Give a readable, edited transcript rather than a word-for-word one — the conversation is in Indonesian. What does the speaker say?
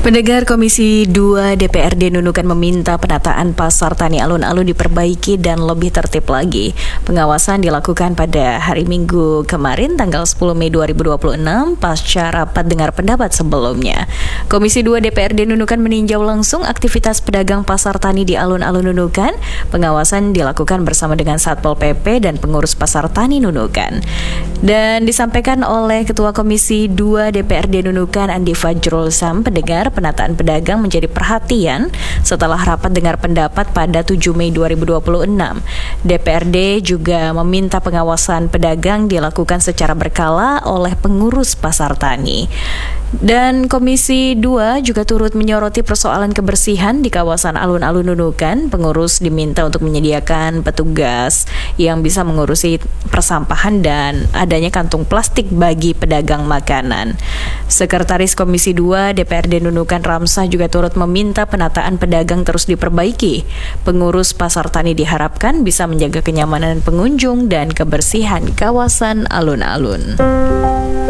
Pendengar, Komisi 2 DPRD Nunukan meminta penataan pasar tani alun-alun diperbaiki dan lebih tertib lagi. Pengawasan dilakukan pada hari Minggu kemarin tanggal 10 Mei 2026 pasca rapat dengar pendapat sebelumnya. Komisi 2 DPRD Nunukan meninjau langsung aktivitas pedagang pasar tani di alun-alun Nunukan. Pengawasan dilakukan bersama dengan Satpol PP dan pengurus pasar tani Nunukan. Dan disampaikan oleh Ketua Komisi 2 DPRD Nunukan Andi Fajrul Sam, pendengar, penataan pedagang menjadi perhatian setelah rapat dengar pendapat pada 7 Mei 2026. DPRD juga meminta pengawasan pedagang dilakukan secara berkala oleh pengurus pasar tani. Dan Komisi 2 juga turut menyoroti persoalan kebersihan di kawasan alun-alun Nunukan. Pengurus diminta untuk menyediakan petugas yang bisa mengurusi persampahan dan adanya kantung plastik bagi pedagang makanan. Sekretaris Komisi 2 DPRD Nunukan Ramsah juga turut meminta penataan pedagang terus diperbaiki. Pengurus pasar tani diharapkan bisa menjaga kenyamanan pengunjung dan kebersihan kawasan alun-alun.